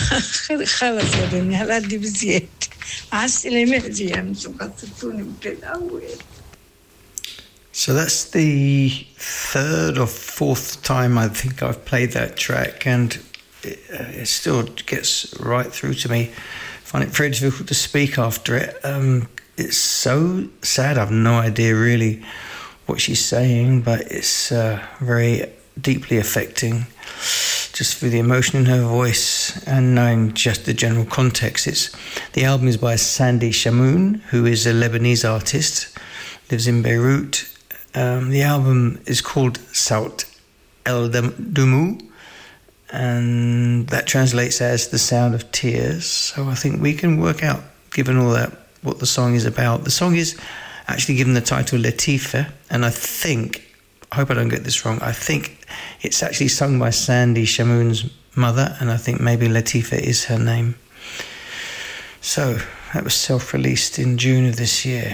خلص يا دنيا هالقد بزيادة. مع السلامة زين خطفتوني بالأول. So that's the third or fourth time I think I've played that track, and it still gets right through to me. I find it very difficult to speak after it. It's so sad. I've no idea really what she's saying, but it's very deeply affecting, just through the emotion in her voice and knowing just the general context. The album is by Sandy Shamoun, who is a Lebanese artist, lives in Beirut. The album is called Saut El Dumu, and that translates as the sound of tears. So I think we can work out, given all that, what the song is about. The song is actually given the title Latifa, and I hope I don't get this wrong, I think it's actually sung by Sandy Shamoun's mother, and I think maybe Latifa is her name. So that was self-released in June of this year.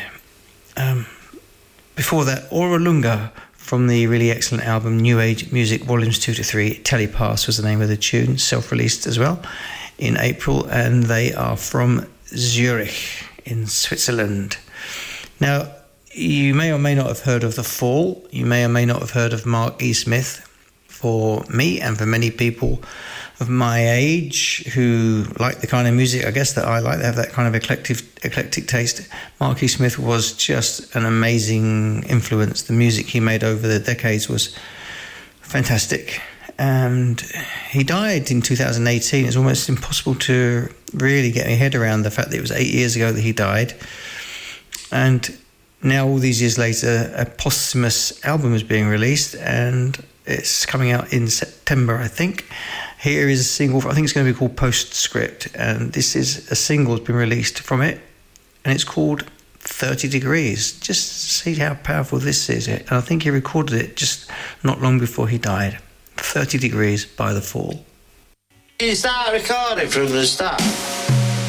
Before that, Orolunga from the really excellent album New Age Music Volumes 2 to 3. Telepass was the name of the tune, self-released as well in April, and they are from Zurich in Switzerland. Now, you may or may not have heard of The Fall. You may or may not have heard of Mark E. Smith. For me and for many people of my age who like the kind of music, I guess, that I like, they have that kind of eclectic taste. Mark E. Smith was just an amazing influence. The music he made over the decades was fantastic. And he died in 2018. It's almost impossible to really get my head around the fact that it was 8 years ago that he died. And now, all these years later, a posthumous album is being released, and it's coming out in September, I think. Here is a single, I think it's going to be called Postscript, and this is a single that's been released from it, and it's called 30 Degrees. Just see how powerful this is. And I think he recorded it just not long before he died. 30 Degrees by The Fall. You start recording from the start.